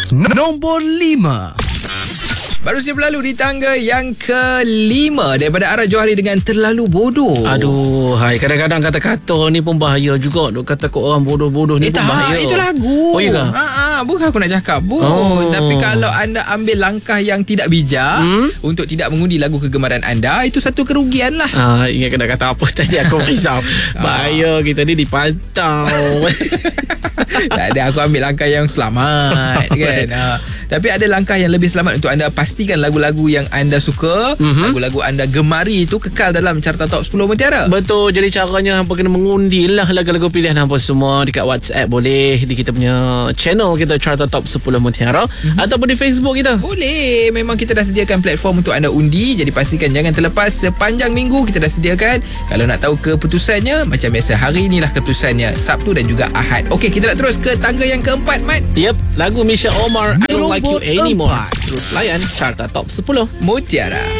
Nombor 5. Baru saja berlalu di tangga yang kelima daripada Arah Johari dengan Terlalu Bodoh. Aduh, hai, kadang-kadang kata-kata ni pun bahaya juga. Duk kata kau orang bodoh-bodoh ni pun bahaya. Itu lagu. Oh, ya ke? Bukan aku nak cakap pun. Tapi kalau anda ambil langkah yang tidak bijak untuk tidak mengundi lagu kegemaran anda, itu satu kerugian lah. Ingat kena kata apa tadi, aku risau. Bahaya kita ni dipantau. Tak ada, aku ambil langkah yang selamat kan. Tapi ada langkah yang lebih selamat untuk anda pastikan lagu-lagu yang anda suka, lagu-lagu anda gemari itu kekal dalam carta top 10 Mutiara. Betul, jadi caranya hampa kena mengundi lah lagu-lagu pilihan hampa semua dekat WhatsApp boleh, di kita punya channel kita Carta Top 10 Mutiara, ataupun di Facebook kita. Boleh, memang kita dah sediakan platform untuk anda undi, jadi pastikan jangan terlepas. Sepanjang minggu kita dah sediakan. Kalau nak tahu keputusannya, macam biasa hari inilah keputusannya, Sabtu dan juga Ahad. Okey, kita nak terus ke tangga yang keempat, Mat. Yep, lagu Misha Omar I Don't Like You Anymore. Terus layan Carta Top 10 Mutiara.